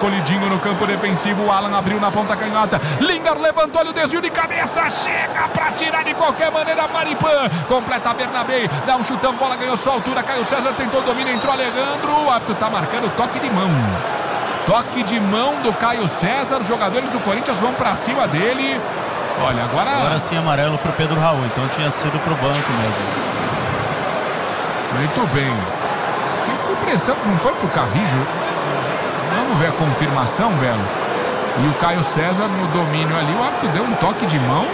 recolhidinho no campo defensivo. O Alan abriu na ponta canhota. Lingard levantou, olha o desvio de cabeça. Chega pra tirar de qualquer maneira. Maripan completa a Bernabé. Dá um chutão, bola ganhou sua altura. Caio César tentou o domínio, entrou Alejandro. O árbitro tá marcando toque de mão. Toque de mão do Caio César. Os jogadores do Corinthians vão pra cima dele. Olha, agora sim amarelo pro Pedro Raul. Então tinha sido pro banco mesmo. Muito bem. Que impressão, não foi pro Carrijo? Vamos ver a confirmação, Belo. E o Caio César no domínio ali, o árbitro deu um toque de mão.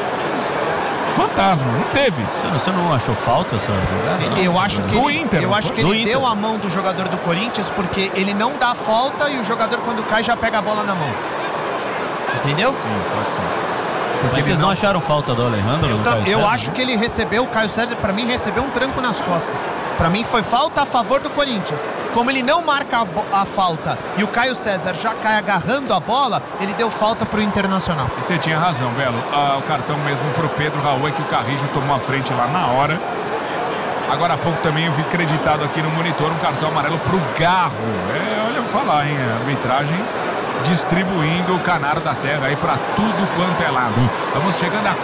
Fantasma, não teve. Você não achou falta essa jogada? Eu acho que ele Inter. deu a mão do jogador do Corinthians porque ele não dá falta e o jogador quando cai já pega a bola na mão. Entendeu? Sim, pode ser. Mas vocês não acharam falta do Alejandro? Eu acho que ele recebeu, o Caio César, pra mim, recebeu um tranco nas costas. Pra mim foi falta a favor do Corinthians. Como ele não marca a falta e o Caio César já cai agarrando a bola, ele deu falta pro Internacional. E você tinha razão, Belo. O cartão mesmo pro Pedro Raul é que o Carrijo tomou a frente lá na hora. Agora há pouco também eu vi creditado aqui no monitor um cartão amarelo pro Garro. Olha, eu vou falar, hein, a arbitragem distribuindo o canário da terra aí pra tudo quanto é lado. Vamos chegando a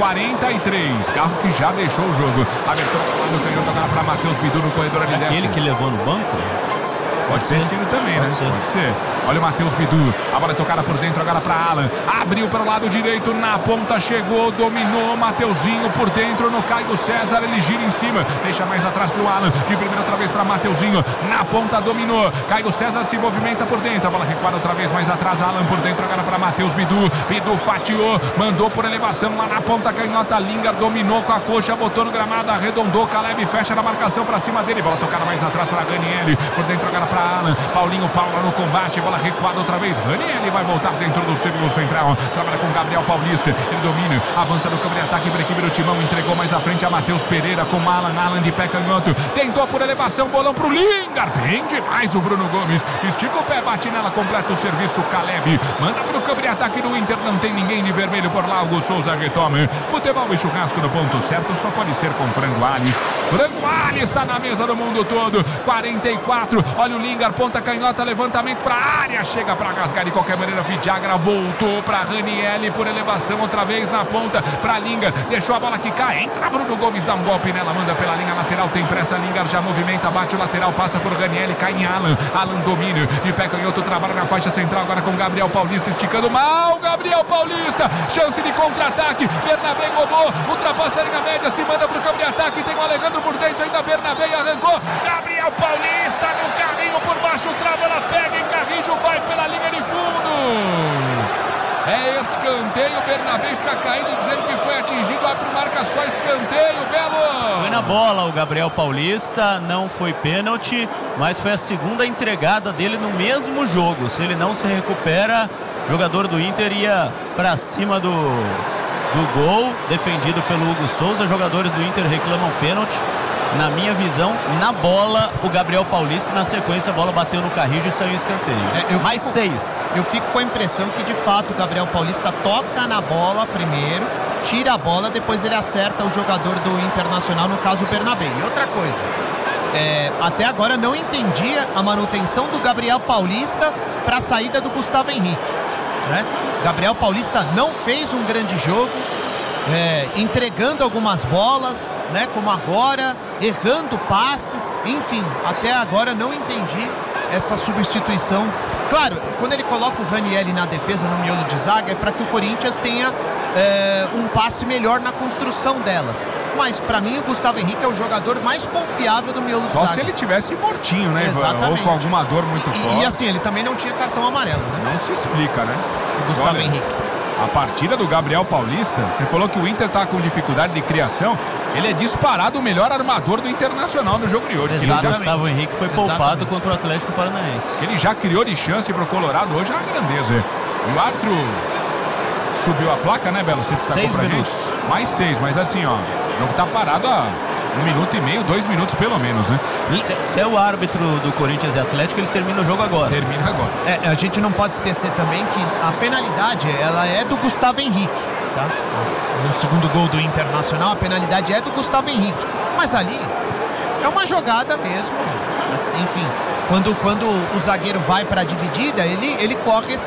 43. Carro que já deixou o jogo. Abertura do canhoto agora pra Matheus Bidu no corredor ali dessa. Aquele que levou no banco? Pode ser Ciro também, né? Pode ser. Olha o Matheus Bidu. A bola é tocada por dentro agora para Alan. Abriu para o lado direito. Na ponta chegou. Dominou. Mateuzinho por dentro no Caio César. Ele gira em cima. Deixa mais atrás para o Alan. De primeira outra vez para Mateuzinho. Na ponta dominou. Caio César se movimenta por dentro. A bola recuada outra vez mais atrás. Alan por dentro agora para Matheus Bidu. Bidu fatiou. Mandou por elevação lá na ponta canhota. Lingard dominou com a coxa. Botou no gramado. Arredondou. Caleb fecha na marcação para cima dele. Bola tocada mais atrás para Ranieri. Por dentro agora para Alan. Paulinho Paula no combate, bola recuada outra vez. Ranieri vai voltar dentro do círculo central. Trabalha com Gabriel Paulista. Ele domina, avança no campo de ataque para a equipe do Timão. Entregou mais à frente a Matheus Pereira com Alan. Alan de pé canhoto. Tentou por elevação, bolão pro Lingard. Bem demais o Bruno Gomes. Estica o pé, bate nela, completa o serviço. Caleb manda pro campo de ataque do Inter. Não tem ninguém de vermelho por lá. Hugo Souza retoma. Futebol e churrasco no ponto certo só pode ser com Frango Alves. Frango Alves está na mesa do mundo todo. 44. Olha o Lingard, ponta canhota, levantamento para a área, chega para rasgar de qualquer maneira. Vidagra voltou para Ranieri por elevação outra vez na ponta para Lingard, deixou a bola quicar, entra Bruno Gomes, dá um golpe nela, manda pela linha lateral, tem pressa, Lingard já movimenta, bate o lateral, passa por Ranieri, cai em Alan, Alan domínio, de pé canhoto, trabalha na faixa central agora com Gabriel Paulista, esticando mal, Gabriel Paulista, chance de contra-ataque, Bernabé roubou, ultrapassa a linha média, se manda pro campo de ataque, tem o Alejandro por dentro, ainda Bernabé arrancou, Gabriel Paulista no carrinho por baixo, trava, ela pega em Carrijo, vai pela linha de fundo. É escanteio, Bernabé fica caído, dizendo que foi atingido, o árbitro marca só escanteio, Belo. Foi na bola o Gabriel Paulista, não foi pênalti, mas foi a segunda entregada dele no mesmo jogo. Se ele não se recupera, o jogador do Inter ia pra cima do gol, defendido pelo Hugo Souza. Jogadores do Inter reclamam pênalti. Na minha visão, na bola, o Gabriel Paulista, na sequência, a bola bateu no Carrijo e saiu em escanteio. Mais 6. Eu fico com a impressão que, de fato, o Gabriel Paulista toca na bola primeiro, tira a bola, depois ele acerta o jogador do Internacional, no caso o Bernabé. E outra coisa, até agora não entendi a manutenção do Gabriel Paulista para a saída do Gustavo Henrique, né? Gabriel Paulista não fez um grande jogo, entregando algumas bolas, né, como agora, errando passes, enfim, até agora não entendi essa substituição. Claro, quando ele coloca o Ranieri na defesa, no miolo de zaga, é para que o Corinthians tenha um passe melhor na construção delas. Mas para mim o Gustavo Henrique é o jogador mais confiável do miolo de zaga. Só se ele tivesse mortinho, né? Exatamente. Ou com alguma dor muito forte. E assim, ele também não tinha cartão amarelo, né? Não se explica, né? O Gustavo Henrique. A partida do Gabriel Paulista, você falou que o Inter tá com dificuldade de criação, ele é disparado o melhor armador do Internacional no jogo de hoje. Exatamente. O Gustavo Henrique foi poupado contra o Atlético Paranaense. Que ele já criou de chance pro Colorado, hoje é uma grandeza. E o árbitro subiu a placa, né, Belo? Você destacou 6 pra minutos. Gente? Mais 6, mas assim, ó, o jogo tá parado há 1 minuto e meio, 2 minutos pelo menos, né? Se é o árbitro do Corinthians e Atlético, ele termina o jogo agora. Termina agora. A gente não pode esquecer também que a penalidade, ela é do Gustavo Henrique, tá? No segundo gol do Internacional, a penalidade é do Gustavo Henrique. Mas ali é uma jogada mesmo. Enfim, quando o zagueiro vai para a dividida, ele corre esse